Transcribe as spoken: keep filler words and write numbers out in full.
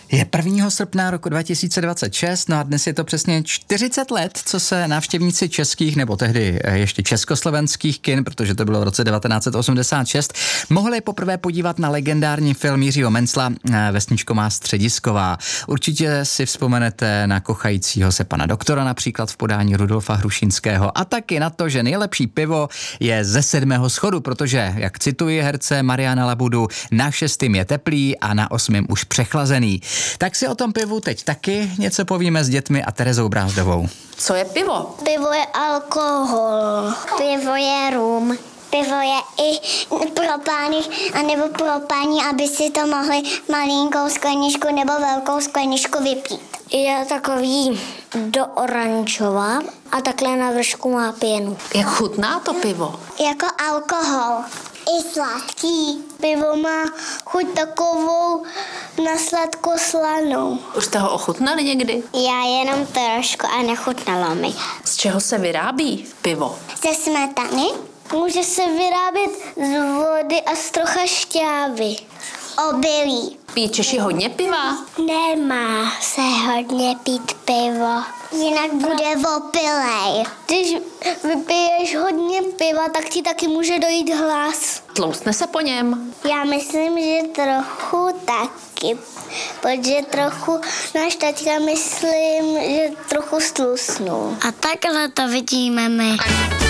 Je prvního srpna roku dva tisíce dvacet šest, no a dnes je to přesně čtyřicet let, co se návštěvníci českých, nebo tehdy ještě československých kin, protože to bylo v roce devatenáct set osmdesát šest, mohli poprvé podívat na legendární film Jiřího Mencla Vesničko má středisková. Určitě si vzpomenete na kochajícího se pana doktora, například v podání Rudolfa Hrušínského, a taky na to, že nejlepší pivo je ze sedmého schodu, protože, jak cituji herce Mariana Labudu, na šestým je teplý a na osmém už přechlazený. Tak si o tom pivu teď taky něco povíme s dětmi a Terezou Brázdovou. Co je pivo? Pivo je alkohol. Pivo je rum. Pivo je i pro pány, anebo pro paní, aby si to mohli malinkou skleničku nebo velkou skleničku vypít. Je takový do oranžova a takhle na vršku má pěnu. Jak chutná to pivo? Jako alkohol. I sladký. Pivo má chuť takovou na sladko slanou. Už jste ho ochutnali někdy? Já jenom trošku a nechutnalo mi. Z čeho se vyrábí pivo? Ze smetany. Může se vyrábět z vody a z trocha šťávy. Obilí. Pijí Češi hodně piva? Nemá se hodně pít pivo. Jinak bude opilej. Když vypiješ hodně piva, tak ti taky může dojít hlas. Tloustne se po něm? Já myslím, že trochu taky. Protože trochu náš taťka myslím, že trochu stlusnul. A takhle to vidíme my.